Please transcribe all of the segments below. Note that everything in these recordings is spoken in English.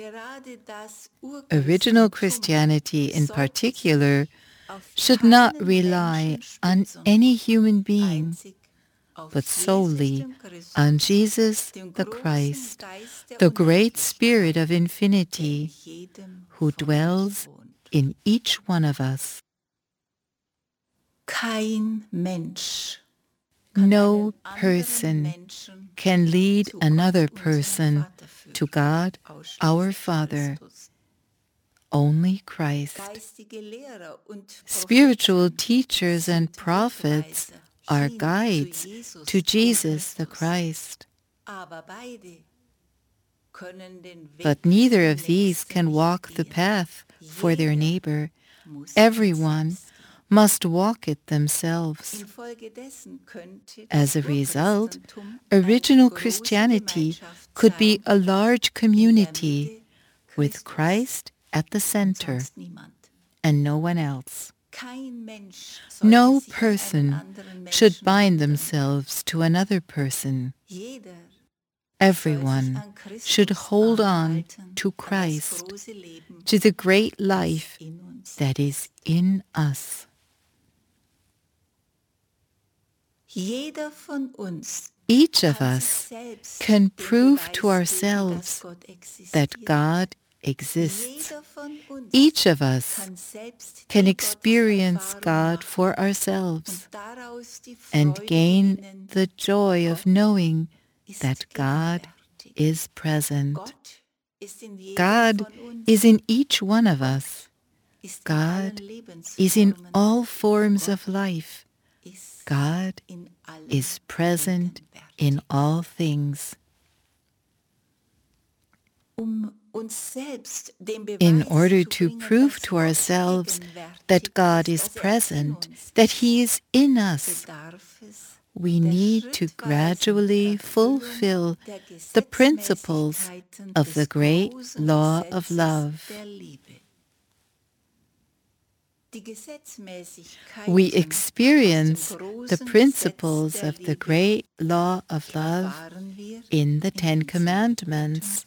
Original Christianity in particular should not rely on any human being, but solely on Jesus the Christ, the great Spirit of infinity, who dwells in each one of us. No person can lead another person to God, our Father. Only Christ. Spiritual teachers and prophets are guides to Jesus the Christ. But neither of these can walk the path for their neighbor. Everyone must walk it themselves. As a result, original Christianity could be a large community with Christ at the center and no one else. No person should bind themselves to another person. Everyone should hold on to Christ, to the great life that is in us. Each of us can prove to ourselves that God exists. Each of us can experience God for ourselves and gain the joy of knowing that God is present. God is in each one of us. God is in all forms of life. God is present in all things. In order to prove to ourselves that God is present, that He is in us, we need to gradually fulfill the principles of the great law of love. We experience the principles of the great law of love in the Ten Commandments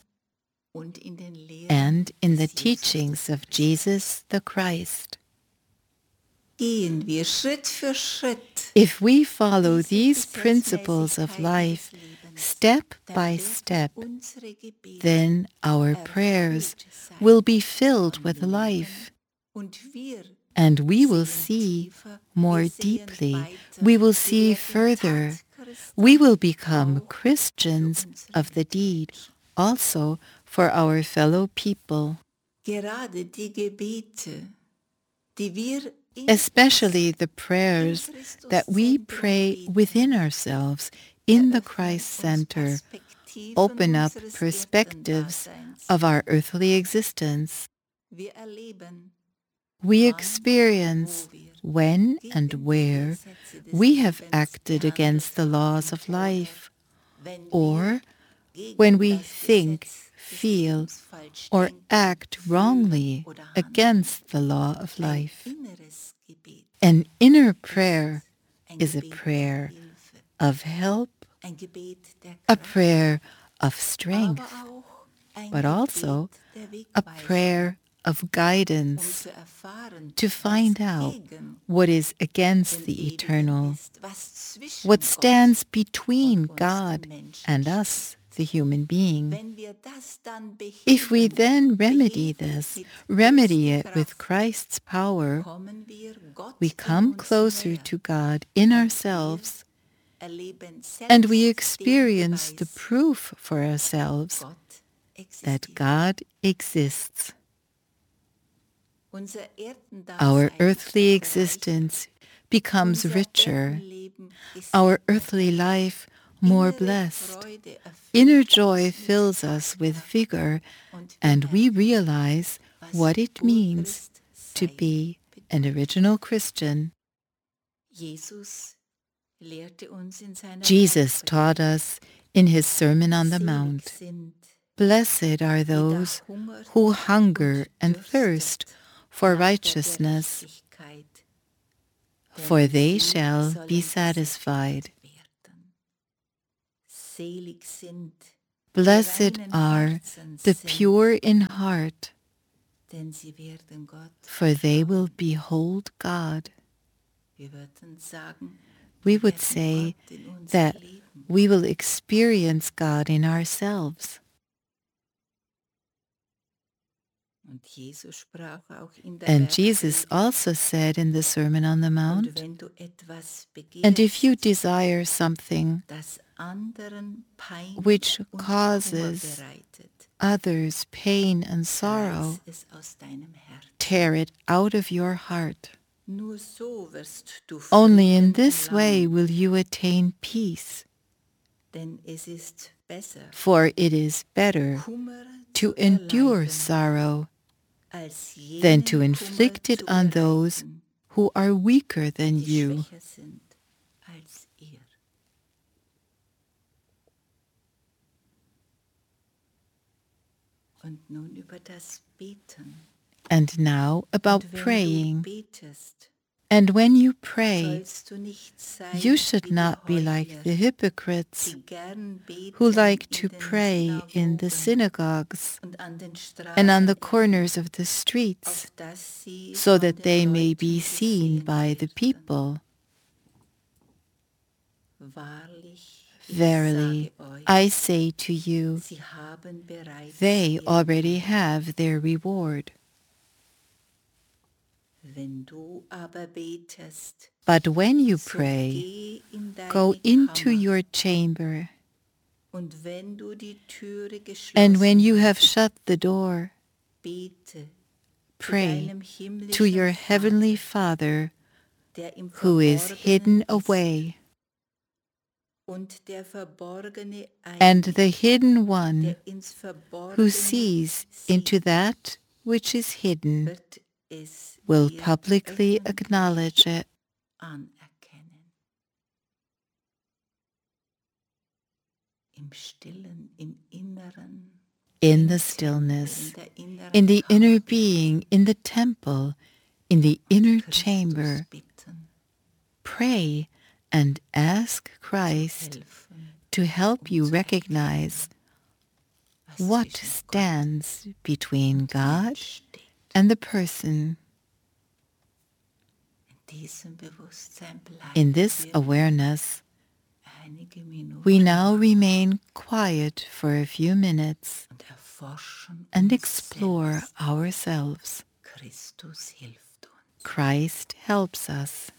and in the teachings of Jesus the Christ. If we follow these principles of life step by step, then our prayers will be filled with life. And we will see more deeply, we will see further. We will become Christians of the deed, also for our fellow people. Especially the prayers that we pray within ourselves in the Christ Center open up perspectives of our earthly existence. We experience when and where we have acted against the laws of life, or when we think, feel, or act wrongly against the law of life. An inner prayer is a prayer of help, a prayer of strength, but also a prayer of guidance to find out what is against the eternal, what stands between God and us, the human being. If we then remedy it with Christ's power, we come closer to God in ourselves, and we experience the proof for ourselves that God exists. Our earthly existence becomes richer, our earthly life more blessed. Inner joy fills us with vigor, and we realize what it means to be an original Christian. Jesus taught us in his Sermon on the Mount, "Blessed are those who hunger and thirst for righteousness, for they shall be satisfied." Blessed are the pure in heart, for they will behold God. We would say that we will experience God in ourselves. And Jesus also said in the Sermon on the Mount, and if you desire something which causes others pain and sorrow, tear it out of your heart. Only in this way will you attain peace. For it is better to endure sorrow than to inflict it on those who are weaker than you. And now about praying. And when you pray, you should not be like the hypocrites who like to pray in the synagogues and on the corners of the streets, so that they may be seen by the people. Verily, I say to you, they already have their reward. But when you pray, go into your chamber, and when you have shut the door, pray to your heavenly Father who is hidden away, and the hidden one who sees into that which is hidden will publicly acknowledge it. In the stillness, in the inner being, in the temple, in the inner chamber, pray and ask Christ to help you recognize what stands between God and the person. In this awareness, we now remain quiet for a few minutes and explore ourselves. Christ helps us.